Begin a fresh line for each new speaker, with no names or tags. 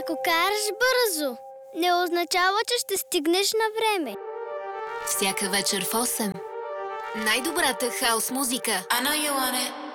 Ако караш бързо, не означава, че ще стигнеш на време.
Всяка вечер в 8. Най-добрата хаус музика.
I know you want it.